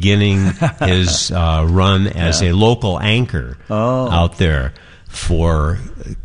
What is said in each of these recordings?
beginning his run as a local anchor out there for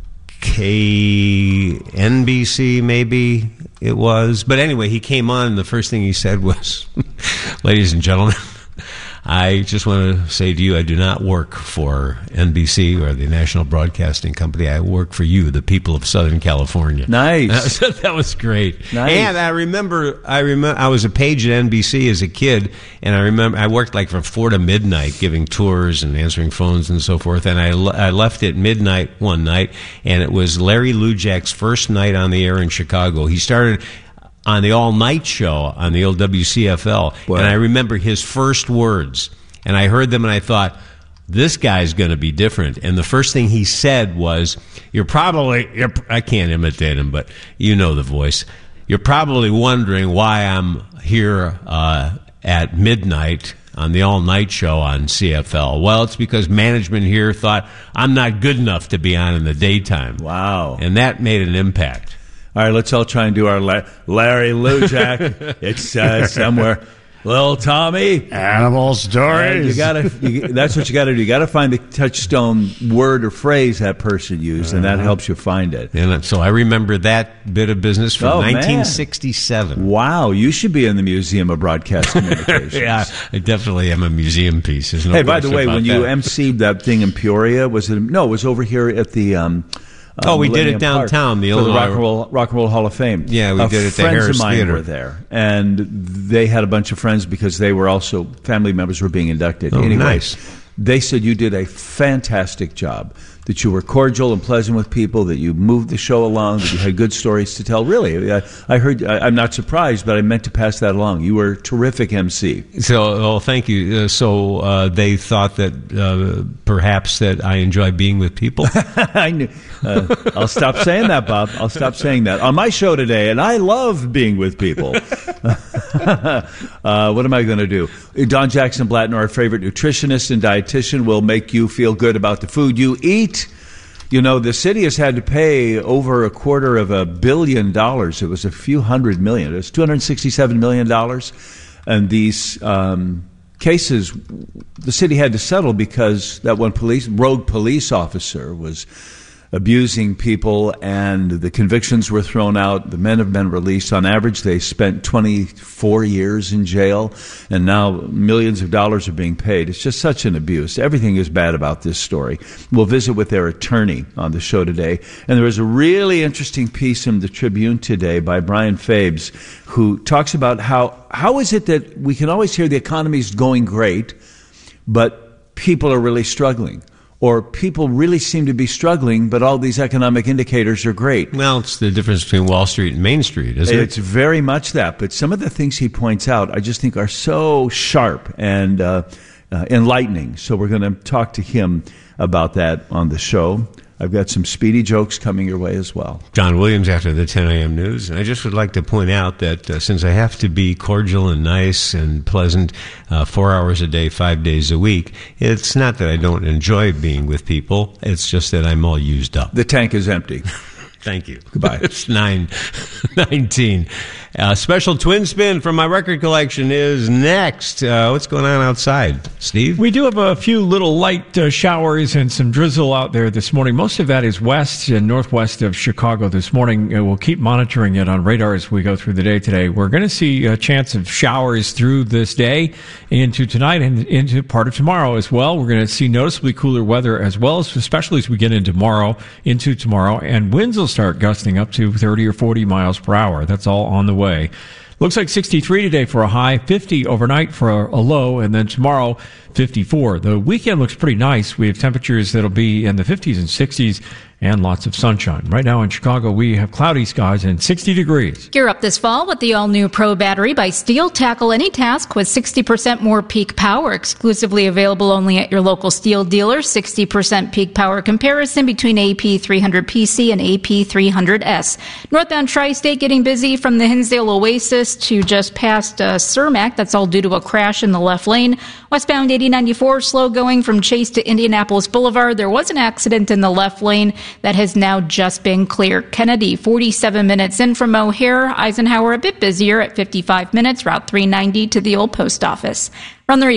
KNBC, maybe it was. But anyway, he came on, and the first thing he said was, ladies and gentlemen, I just want to say to you, I do not work for NBC or the National Broadcasting Company. I work for you, the people of Southern California. Nice. That was great. Nice. And I remember I was a page at NBC as a kid, and I remember I worked like from 4 to midnight giving tours and answering phones and so forth, and I left at midnight one night, and it was Larry Lujak's first night on the air in Chicago. He started on the all-night show on the old WCFL. Wow. And I remember his first words, and I heard them, and I thought, this guy's going to be different. And the first thing he said was, I can't imitate him, but you know the voice. You're probably wondering why I'm here at midnight on the all-night show on CFL. Well, it's because management here thought I'm not good enough to be on in the daytime. Wow. And that made an impact. All right, let's all try and do our Larry Lujak. It's somewhere. Little Tommy. Animal stories. That's what you got to do. You got to find the touchstone word or phrase that person used, and that helps you find it. And so I remember that bit of business from 1967. Man. Wow, you should be in the Museum of Broadcast Communications. Yeah, I definitely am a museum piece. Hey, by the way, when you emceed that thing in Peoria, was it? No, it was over here at the. We did it downtown, the Rock and Roll Hall of Fame. Yeah, we did it at the Harris Theater. Friends of mine were there, and they had a bunch of friends because they were also family members were being inducted. Oh, anyway, nice. They said you did a fantastic job, that you were cordial and pleasant with people, that you moved the show along, that you had good stories to tell. Really, I heard. I'm not surprised, but I meant to pass that along. You were a terrific MC. So, thank you. So they thought that perhaps that I enjoy being with people. I knew. I'll stop saying that, Bob. I'll stop saying that on my show today, and I love being with people. What am I going to do? Don Jackson Blattner, our favorite nutritionist and dietitian, will make you feel good about the food you eat. You know, the city has had to pay over $250 million. It was a few hundred million. It was $267 million. And these cases, the city had to settle because that one rogue police officer was abusing people, and the convictions were thrown out. The men have been released. On average, they spent 24 years in jail, and now millions of dollars are being paid. It's just such an abuse. Everything is bad about this story. We'll visit with their attorney on the show today. And there was a really interesting piece in the Tribune today by Brian Fabes, who talks about how is it that we can always hear the economy's going great, but people are really struggling. Or people really seem to be struggling, but all these economic indicators are great. Well, it's the difference between Wall Street and Main Street, isn't it? It's very much that. But some of the things he points out, I just think are so sharp and enlightening. So we're going to talk to him about that on the show. I've got some speedy jokes coming your way as well. John Williams after the 10 a.m. news. And I just would like to point out that since I have to be cordial and nice and pleasant 4 hours a day, 5 days a week, it's not that I don't enjoy being with people. It's just that I'm all used up. The tank is empty. Thank you. Goodbye. It's 9:19. Special twin spin from my record collection is next. What's going on outside, Steve? We do have a few little light showers and some drizzle out there this morning. Most of that is west and northwest of Chicago this morning. We'll keep monitoring it on radar as we go through the day today. We're going to see a chance of showers through this day into tonight and into part of tomorrow as well. We're going to see noticeably cooler weather as well, especially as we get into tomorrow, and winds will start gusting up to 30 or 40 miles per hour. That's all on the way. Looks like 63 today for a high, 50 overnight for a low, and then tomorrow 54. The weekend looks pretty nice. We have temperatures that'll be in the 50s and 60s and lots of sunshine. Right now in Chicago, we have cloudy skies and 60 degrees. Gear up this fall with the all-new Pro battery by Steel. Tackle any task with 60% more peak power. Exclusively available only at your local Steel dealer. 60% peak power comparison between AP300PC and AP300S. Northbound Tri-State getting busy from the Hinsdale Oasis to just past Cermak. That's all due to a crash in the left lane. Westbound 8094 slow going from Chase to Indianapolis Boulevard. There was an accident in the left lane that has now just been cleared. Kennedy, 47 minutes in from O'Hare. Eisenhower a bit busier at 55 minutes. Route 390 to the old post office. From the